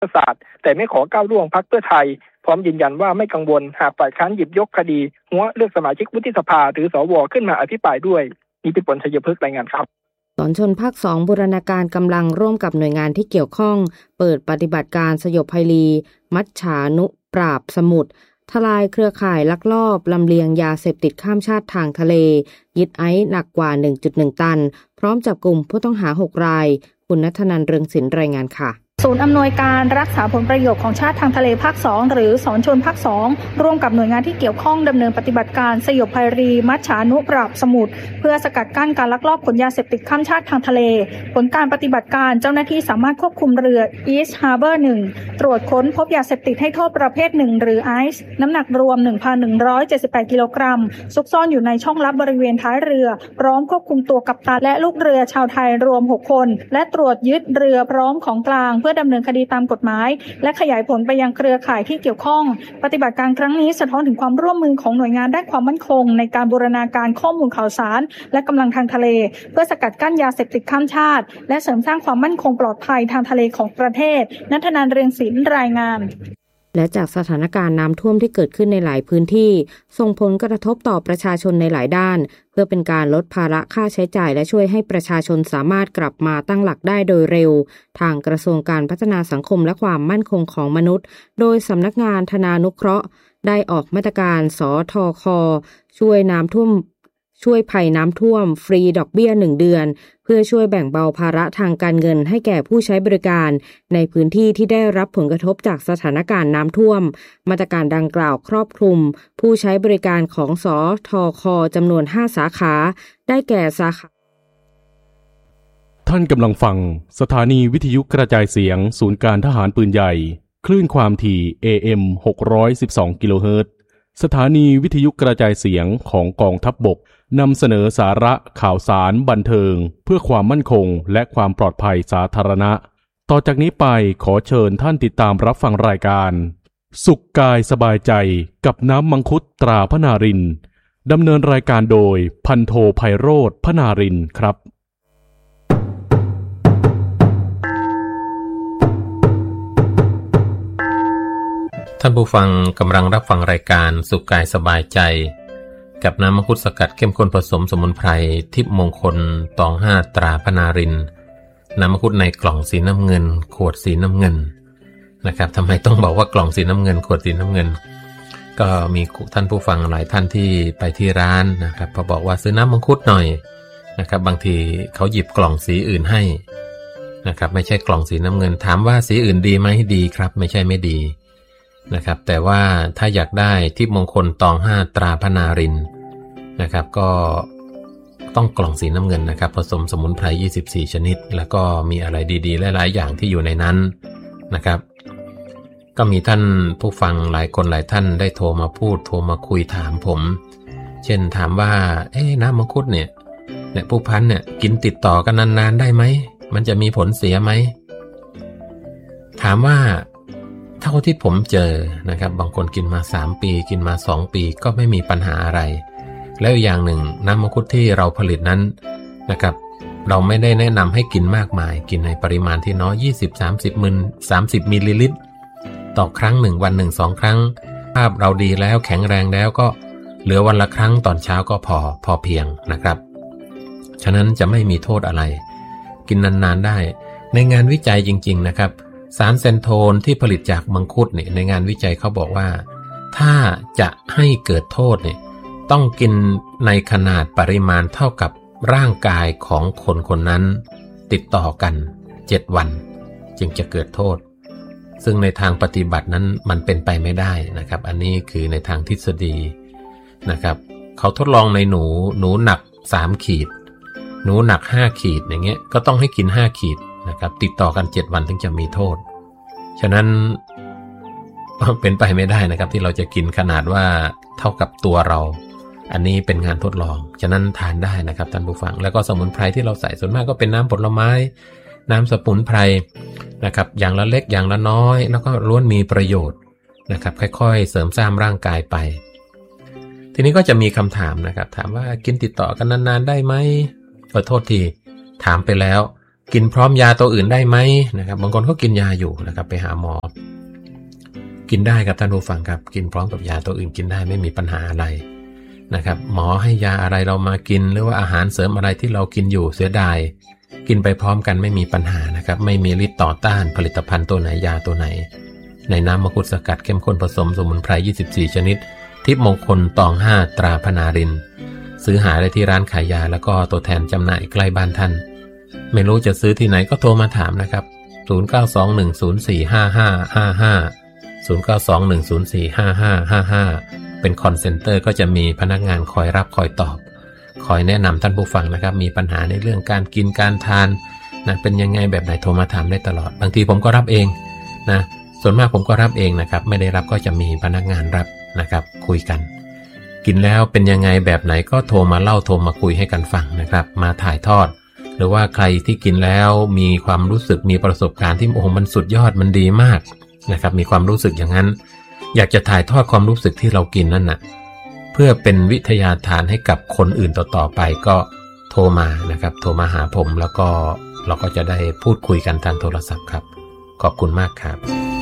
ศาสตร์แต่ไม่ขอก้าวล่วงพรรคเพื่อไทยพร้อมยืนยันว่าไม่กังวลหากฝ่ายค้านหยิบยกคดีหัวเลือกสมาชิกวุฒิสภาหรือสวขึ้นมาอภิปรายด้วยนิติพล ชัยพฤกษ์รายงานครับสอนชนภาค 2บูรณาการกำลังร่วมกับหน่วยงานที่เกี่ยวข้องเปิดปฏิบัติการสยบภัยรีมัจฉานุปราบสมุทรทลายเครือข่ายลักลอบลำเลียงยาเสพติดข้ามชาติทางทะเลยึดไอซ์หนักกว่า 1.1 ตันพร้อมจับกลุ่มผู้ต้องหา6รายคุณณัฐนันท์ เรืองศิลป์รายงานค่ะศูนย์อำนวยการรักษาผลประโยชน์ของชาติทางทะเลภาค 2หรือสอนชนภาค 2ร่วมกับหน่วยงานที่เกี่ยวข้องดำเนินปฏิบัติการสยบภัยรีมัจฉานุปราบสมุทรเพื่อสกัดกั้นการลักลอบขนยาเสพติดข้ามชาติทางทะเลผลการปฏิบัติการเจ้าหน้าที่สามารถควบคุมเรือ East Harbor 1ตรวจค้นพบยาเสพติดให้โทษประเภท1หรือไอซ์น้ำหนักรวม 1,178 กิโลกรัมซุกซ่อนอยู่ในช่องลับบริเวณท้ายเรือพร้อมควบคุมตัวกัปตันและลูกเรือชาวไทยรวม6คนและตรวจยึดเรือพร้อมของกลางเพื่อดำเนินคดีตามกฎหมายและขยายผลไปยังเครือข่ายที่เกี่ยวข้องปฏิบัติการครั้งนี้สะท้อนถึงความร่วมมือของหน่วยงานด้านความมั่นคงในการบูรณาการข้อมูลข่าวสารและกำลังทางทะเลเพื่อสกัดกั้นยาเสพติดข้ามชาติและเสริมสร้างความมั่นคงปลอดภัยทางทะเลของประเทศณัฐนันท์ เรืองศิลป์รายงานและจากสถานการณ์น้ำท่วมที่เกิดขึ้นในหลายพื้นที่ส่งผลกระทบต่อประชาชนในหลายด้านเพื่อเป็นการลดภาระค่าใช้จ่ายและช่วยให้ประชาชนสามารถกลับมาตั้งหลักได้โดยเร็วทางกระทรวงการพัฒนาสังคมและความมั่นคงของมนุษย์โดยสำนักงานธนานุเคราะห์ได้ออกมาตรการสทค.ช่วยภัยน้ำท่วมฟรีดอกเบี้ย1เดือนเพื่อช่วยแบ่งเบาภาระทางการเงินให้แก่ผู้ใช้บริการในพื้นที่ที่ได้รับผลกระทบจากสถานการณ์น้ำท่วมมาตรการดังกล่าวครอบคลุมผู้ใช้บริการของสทค.จำนวน5สาขาได้แก่สาขาท่านกำลังฟังสถานีวิทยุกระจายเสียงศูนย์การทหารปืนใหญ่คลื่นความถี่ AM 612 กิโลเฮิรตซ์สถานีวิทยุกระจายเสียงของกองทัพบกนำเสนอสาระข่าวสารบันเทิงเพื่อความมั่นคงและความปลอดภัยสาธารณะต่อจากนี้ไปขอเชิญท่านติดตามรับฟังรายการสุขกายสบายใจกับน้ำมังคุดตราพนารินดำเนินรายการโดยพันโทไพโรจน์พนารินครับท่านผู้ฟังกำลังรับฟังรายการสุขกายสบายใจกับน้ำมังคุดสกัดเข้มข้นผสมสมุนไพรทิพย์มงคลตอง5ตราพนารินน้ำมังคุดในกล่องสีน้ำเงินขวดสีน้ำเงินนะครับทำไมต้องบอกว่ากล่องสีน้ำเงินขวดสีน้ำเงินก็มีท่านผู้ฟังหลายท่านที่ไปที่ร้านนะครับพอบอกว่าซื้อน้ำมังคุดหน่อยนะครับบางทีเขาหยิบกล่องสีอื่นให้นะครับไม่ใช่กล่องสีน้ำเงินถามว่าสีอื่นดีไหมดีครับไม่ใช่ไม่ดีนะครับแต่ว่าถ้าอยากได้ทิพย์มงคลตอง5ตราพนารินนะครับก็ต้องกล่องสีน้ำเงินนะครับผสมสมุนไพร24ชนิดแล้วก็มีอะไรดีๆหลายๆอย่างที่อยู่ในนั้นนะครับก็มีท่านผู้ฟังหลายคนหลายท่านได้โทรมาพูดโทรมาคุยถามผมเช่นถามว่าน้ำมังคุดเนี่ยผู้พันเนี่ยกินติดต่อกันนานๆได้ไหมมันจะมีผลเสียไหมถามว่าเท่าที่ผมเจอนะครับบางคนกินมา3ปีกินมา2ปีก็ไม่มีปัญหาอะไรแล้วอย่างหนึ่งน้ำมังคุดที่เราผลิตนั้นนะครับเราไม่ได้แนะนำให้กินมากมายกินในปริมาณที่น้อย 20-30 มิลลิลิตรต่อครั้ง1วัน1-2 ครั้งภาพเราดีแล้วแข็งแรงแล้วก็เหลือวันละครั้งตอนเช้าก็พอเพียงนะครับฉะนั้นจะไม่มีโทษอะไรกินนานๆได้ในงานวิจัยจริงๆนะครับสารเซนโทนที่ผลิตจากมังคุดเนี่ยในงานวิจัยเขาบอกว่าถ้าจะให้เกิดโทษเนี่ยต้องกินในขนาดปริมาณเท่ากับร่างกายของคนคนนั้นติดต่อกัน7วันจึงจะเกิดโทษซึ่งในทางปฏิบัตินั้นมันเป็นไปไม่ได้นะครับอันนี้คือในทางทฤษฎีนะครับเขาทดลองในหนูหนัก3ขีดหนูหนัก5ขีดอย่างเงี้ยก็ต้องให้กิน5ขีดนะครับติดต่อกัน7วันถึงจะมีโทษฉะนั้นเป็นไปไม่ได้นะครับที่เราจะกินขนาดว่าเท่ากับตัวเราอันนี้เป็นงานทดลองฉะนั้นทานได้นะครับท่านผู้ฟังแล้วก็สมุนไพรที่เราใส่ส่วนมากก็เป็นน้ำผลไม้น้ำสมุนไพรนะครับอย่างละเล็กอย่างละน้อยแล้วก็ล้วนมีประโยชน์นะครับค่อยๆเสริมสร้างร่างกายไปทีนี้ก็จะมีคำถามนะครับถามว่ากินติดต่อกันนานๆได้ไหมขอโทษทีถามไปแล้วกินพร้อมยาตัวอื่นได้ไหมนะครับบางคนก็กินยาอยู่นะครับไปหาหมอกินได้ครับท่านผู้ฟังครับกินพร้อมกับยาตัวอื่นกินได้ไม่มีปัญหาอะไรนะครับหมอให้ยาอะไรเรามากินหรือว่าอาหารเสริมอะไรที่เรากินอยู่เสียดายกินไปพร้อมกันไม่มีปัญหานะครับไม่มีฤทธิ์ต่อต้านผลิตภัณฑ์ตัวไหนยาตัวไหนในน้ำมังคุดสกัดเข้มข้นผสมสมุนไพร24ชนิดทิพย์มงคลตอง5ตราพนารินซื้อหาได้ที่ร้านขายยาแล้วก็ตัวแทนจำหน่ายใกล้บ้านท่านไม่รู้จะซื้อที่ไหนก็โทรมาถามนะครับ0921045555 เป็นคอนเซ็นเตอร์ก็จะมีพนักงานคอยรับคอยตอบคอยแนะนำท่านผู้ฟังนะครับมีปัญหาในเรื่องการกินการทานนะเป็นยังไงแบบไหนโทรมาถามได้ตลอดบางทีผมก็รับเองนะส่วนมากผมก็รับเองนะครับไม่ได้รับก็จะมีพนักงานรับนะครับคุยกันกินแล้วเป็นยังไงแบบไหนก็โทรมาเล่าโทรมาคุยให้กันฟังนะครับมาถ่ายทอดหรือว่าใครที่กินแล้วมีความรู้สึกมีประสบการณ์ที่โอ้โหมันสุดยอดมันดีมากนะครับมีความรู้สึกอย่างนั้นอยากจะถ่ายทอดความรู้สึกที่เรากินนั่นน่ะเพื่อเป็นวิทยาทานให้กับคนอื่นต่อๆไปก็โทรมานะครับโทรมาหาผมแล้วก็เราก็จะได้พูดคุยกันทางโทรศัพท์ครับขอบคุณมากครับ